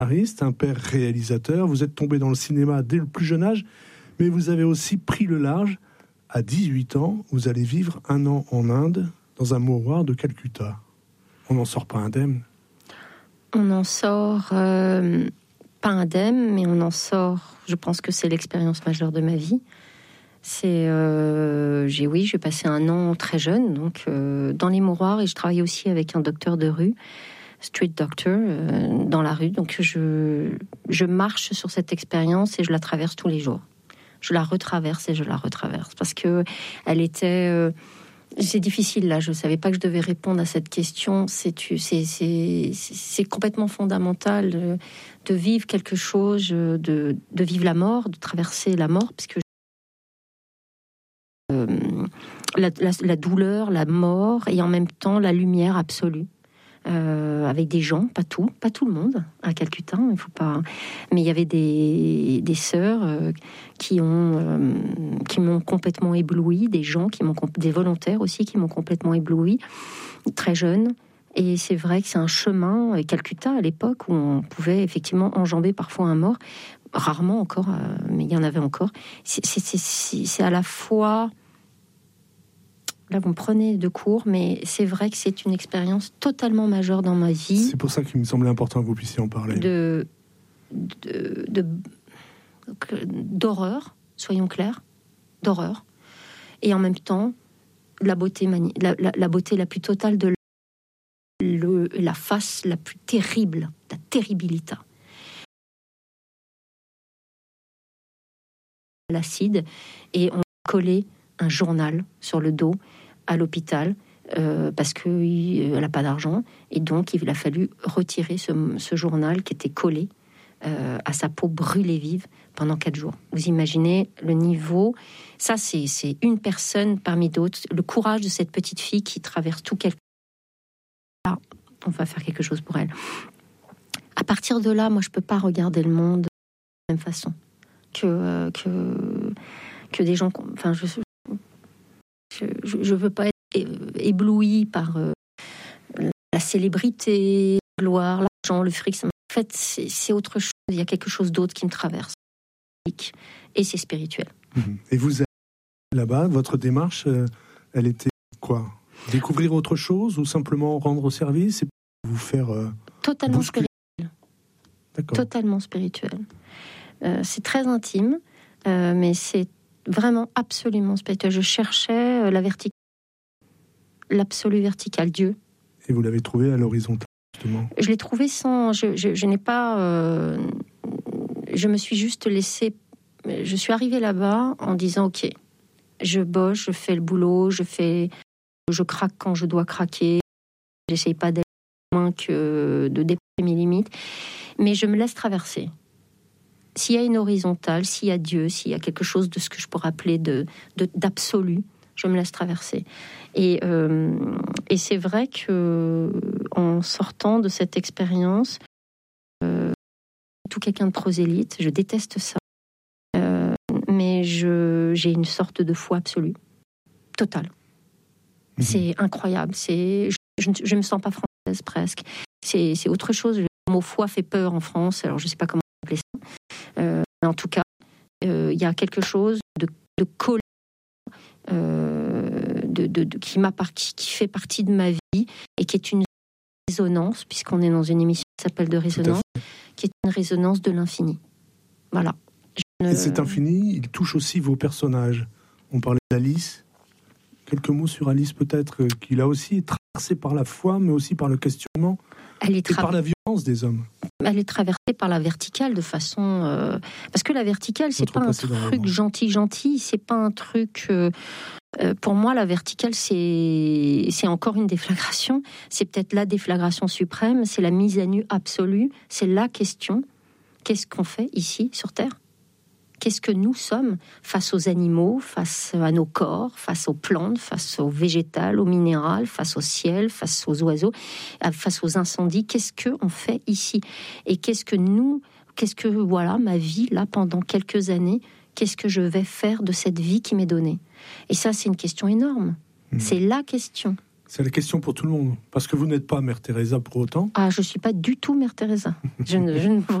scénariste, un père réalisateur. Vous êtes tombé dans le cinéma dès le plus jeune âge, mais vous avez aussi pris le large. À 18 ans, vous allez vivre 1 an en Inde, dans un mouroir de Calcutta. On n'en sort pas indemne. On en sort pas indemne, mais on en sort. Je pense que c'est l'expérience majeure de ma vie. J'ai passé 1 an très jeune, donc dans les mouroirs, et je travaillais aussi avec un docteur de rue, street doctor, dans la rue. Donc je marche sur cette expérience et je la traverse tous les jours. Je la retraverse et je la retraverse parce que elle était. C'est difficile là. Je savais pas que je devais répondre à cette question. C'est complètement fondamental de vivre quelque chose, de vivre la mort, de traverser la mort, puisque la douleur, la mort et en même temps la lumière absolue. Avec des gens, pas tout le monde à Calcutta, il faut pas. Mais il y avait des sœurs qui m'ont complètement ébloui, des gens des volontaires aussi qui m'ont complètement ébloui, très jeunes. Et c'est vrai que c'est un chemin, Calcutta à l'époque où on pouvait effectivement enjamber parfois un mort, rarement encore, mais il y en avait encore. C'est à la fois. Là, vous me prenez de court, mais c'est vrai que c'est une expérience totalement majeure dans ma vie. C'est pour ça qu'il me semblait important que vous puissiez en parler. D'horreur, soyons clairs, d'horreur. Et en même temps, la beauté la plus totale de la face la plus terrible, la terribilité. L'acide, et on collait un journal sur le dos à l'hôpital parce qu'elle n'a pas d'argent, et donc il a fallu retirer ce journal qui était collé à sa peau brûlée vive pendant 4 jours. Vous imaginez le niveau. Ça, c'est une personne parmi d'autres. Le courage de cette petite fille qui traverse tout quelque chose. Là, on va faire quelque chose pour elle. À partir de là, moi, je peux pas regarder le monde de la même façon que des gens. Enfin, je veux pas être ébloui par la célébrité, la gloire, l'argent, le fric. En fait, c'est autre chose. Il y a quelque chose d'autre qui me traverse. Et c'est spirituel. Et vous, là-bas, votre démarche, elle était quoi ? Découvrir autre chose ou simplement rendre service et vous faire... Totalement spirituel. D'accord. Totalement spirituel. C'est très intime, mais c'est vraiment absolument spirituel. Je cherchais l'absolu vertical, Dieu. Et vous l'avez trouvé à l'horizontale, justement ? Je l'ai trouvé sans... Je n'ai pas... je me suis juste laissée... Je suis arrivée là-bas en disant, OK, je bosse, je fais le boulot, je craque quand je dois craquer. J'essaye pas d'aller moins que de dépasser mes limites. Mais je me laisse traverser. S'il y a une horizontale, s'il y a Dieu, s'il y a quelque chose de ce que je pourrais appeler d'absolu, je me laisse traverser. Et c'est vrai que en sortant de cette expérience, tout quelqu'un de prosélyte, je déteste ça, mais j'ai une sorte de foi absolue, totale. C'est incroyable. Je me sens pas française presque. C'est autre chose. Le mot foi fait peur en France. Alors je sais pas comment appeler ça. En tout cas, il y a quelque chose de colère qui fait partie de ma vie et qui est une résonance, puisqu'on est dans une émission qui s'appelle De Résonance, qui est une résonance de l'infini. Voilà. Et cet infini, il touche aussi vos personnages. On parlait d'Alice. Quelques mots sur Alice, peut-être, qui là aussi est traversée par la foi, mais aussi par le questionnement et par la violence des hommes. Elle est traversée par la verticale de façon... parce que la verticale, c'est pas un truc gentil, c'est pas un truc... pour moi, la verticale, c'est encore une déflagration. C'est peut-être la déflagration suprême, c'est la mise à nu absolue, c'est la question. Qu'est-ce qu'on fait ici, sur Terre ? Qu'est-ce que nous sommes face aux animaux, face à nos corps, face aux plantes, face aux végétales, aux minérales, face au ciel, face aux oiseaux, face aux incendies? Qu'est-ce qu'on fait ici? Et voilà, ma vie, là, pendant quelques années, qu'est-ce que je vais faire de cette vie qui m'est donnée? Et ça, c'est une question énorme. C'est la question. C'est la question pour tout le monde. Parce que vous n'êtes pas Mère Teresa pour autant. Ah, je ne suis pas du tout Mère Teresa. Je ne